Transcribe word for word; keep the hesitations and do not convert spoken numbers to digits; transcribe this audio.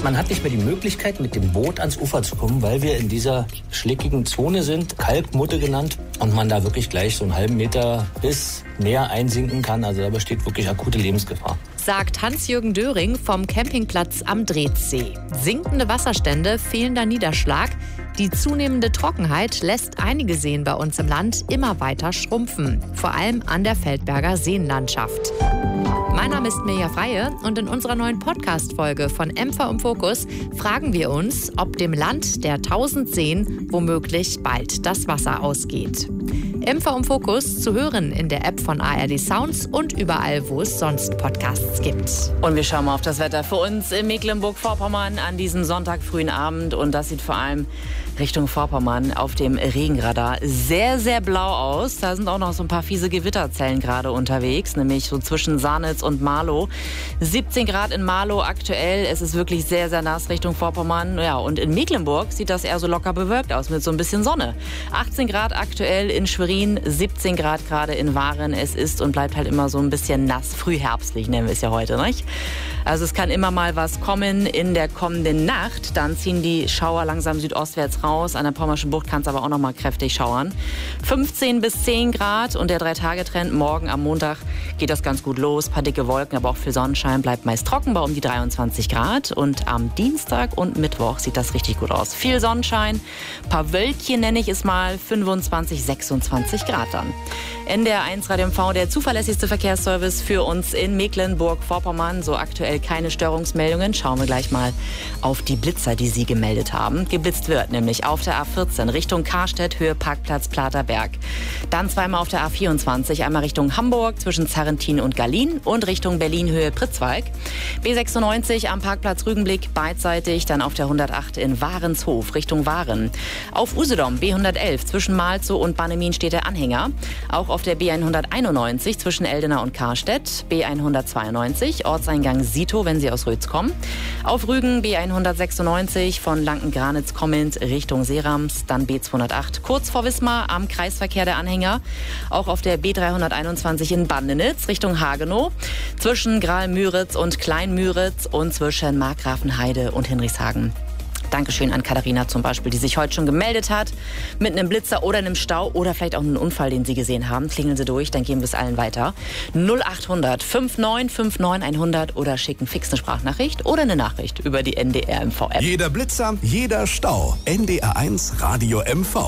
Man hat nicht mehr die Möglichkeit, mit dem Boot ans Ufer zu kommen, weil wir in dieser schlickigen Zone sind, Kalkmutte genannt, und man da wirklich gleich so einen halben Meter bis mehr einsinken kann. Also da besteht wirklich akute Lebensgefahr. Sagt Hans-Jürgen Döring vom Campingplatz am Dretzsee. Sinkende Wasserstände, fehlender Niederschlag. Die zunehmende Trockenheit lässt einige Seen bei uns im Land immer weiter schrumpfen. Vor allem an der Feldberger Seenlandschaft. Mein Name ist Mirja Freie und in unserer neuen Podcast-Folge von M V im Fokus fragen wir uns, ob dem Land der tausend Seen womöglich bald das Wasser ausgeht. M V im Fokus zu hören in der App von A R D Sounds und überall, wo es sonst Podcasts gibt. Und wir schauen mal auf das Wetter für uns in Mecklenburg-Vorpommern an diesem Sonntag frühen Abend. Und das sieht vor allem Richtung Vorpommern auf dem Regenradar sehr, sehr blau aus. Da sind auch noch so ein paar fiese Gewitterzellen gerade unterwegs, nämlich so zwischen Sarnitz und Marlow. siebzehn Grad in Marlow aktuell. Es ist wirklich sehr, sehr nass Richtung Vorpommern. Ja, und in Mecklenburg sieht das eher so locker bewölkt aus mit so ein bisschen Sonne. achtzehn Grad aktuell in Schwerin, siebzehn Grad gerade in Waren. Es ist und bleibt halt immer so ein bisschen nass, frühherbstlich nennen wir es ja heute, nicht? Also es kann immer mal was kommen in der kommenden Nacht. Dann ziehen die Schauer langsam südostwärts raus. An der Pommerschen Bucht kann es aber auch noch mal kräftig schauern. fünfzehn bis zehn Grad und der Drei-Tage-Trend morgen am Montag geht das ganz gut los. Ein paar dicke Wolken, aber auch viel Sonnenschein, bleibt meist trocken bei um die dreiundzwanzig Grad. Und am Dienstag und Mittwoch sieht das richtig gut aus. Viel Sonnenschein, ein paar Wölkchen nenne ich es mal, fünfundzwanzig, sechsundzwanzig Grad dann. N D R eins Radio M V, der zuverlässigste Verkehrsservice für uns in Mecklenburg-Vorpommern. So aktuell keine Störungsmeldungen. Schauen wir gleich mal auf die Blitzer, die Sie gemeldet haben. Geblitzt wird nämlich auf der A vierzehn Richtung Karstedt, Höhe Parkplatz Platerberg. Dann zweimal auf der A vierundzwanzig, einmal Richtung Hamburg zwischen Zarrentin und Gallien und Richtung Berlin Höhe Pritzwalk. B sechsundneunzig am Parkplatz Rügenblick beidseitig, dann auf der hundertacht in Warenshof Richtung Waren. Auf Usedom B hundertelf zwischen Malzow und Bannemin steht der Anhänger. Auch auf der B hunderteinundneunzig zwischen Eldena und Karstedt, B hundertzweiundneunzig, Ortseingang Sito, wenn Sie aus Rötz kommen. Auf Rügen B hundertsechsundneunzig von Lanken-Granitz kommend Richtung Seerams, dann B zweihundertacht kurz vor Wismar am Kreisverkehr der Anhänger. Auch auf der B dreihunderteinundzwanzig in Bandenitz Richtung Hagenow, zwischen Graal-Müritz und Klein-Müritz und zwischen Markgrafenheide und Hinrichshagen. Dankeschön an Katharina zum Beispiel, die sich heute schon gemeldet hat mit einem Blitzer oder einem Stau oder vielleicht auch einem Unfall, den Sie gesehen haben. Klingeln Sie durch, dann geben wir es allen weiter. null achthundert fünfundneunzig neunundfünfzig hundert oder schicken fix eine Sprachnachricht oder eine Nachricht über die N D R M V App. Jeder Blitzer, jeder Stau. N D R eins Radio M V.